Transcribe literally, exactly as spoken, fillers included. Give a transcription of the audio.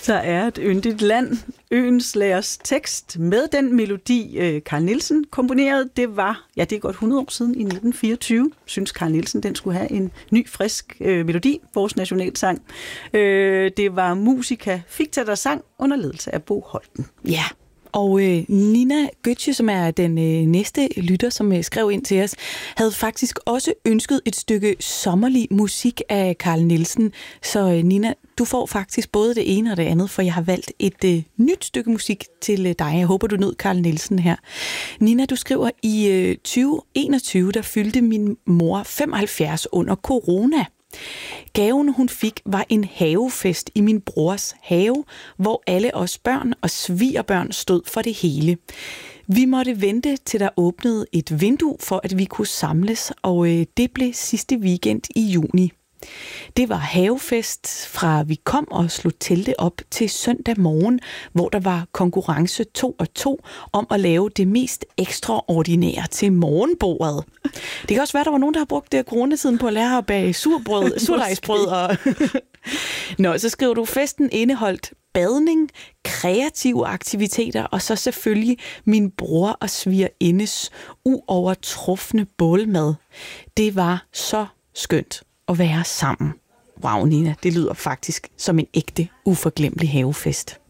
Der er et yndigt land. Øenslagers tekst med den melodi, Carl Nielsen komponerede, det var, ja, det er godt hundrede år siden i nitten fireogtyve, synes Carl Nielsen, den skulle have en ny, frisk øh, melodi, vores nationalsang. Øh, det var Musica Ficta, der sang under ledelse af Bo Holten. Ja. Og øh, Nina Götze, som er den øh, næste lytter, som øh, skrev ind til os, havde faktisk også ønsket et stykke sommerlig musik af Carl Nielsen. Så øh, Nina, du får faktisk både det ene og det andet, for jeg har valgt et øh, nyt stykke musik til øh, dig. Jeg håber, du nød Carl Nielsen her. Nina, du skriver, i øh, tyve enogtyve, der fyldte min mor femoghalvfjerds under corona. Gaven, hun fik, var en havefest i min brors have, hvor alle os børn og svigerbørn stod for det hele. Vi måtte vente, til der åbnede et vindue, for at vi kunne samles, og øh, det blev sidste weekend i juni. Det var havefest fra vi kom og slog telte op til søndag morgen, hvor der var konkurrence to og to om at lave det mest ekstraordinære til morgenbordet. Det kan også være, der var nogen, der har brugt det coronatiden på at lære at bage surbrød, surdejsbrød. Og Nå, så skriver du, festen indeholdt badning, kreative aktiviteter, og så selvfølgelig min bror og svigerindes uovertrufne bålmad. Det var så skønt at være sammen. Wow, Nina, det lyder faktisk som en ægte, uforglemmelig havefest.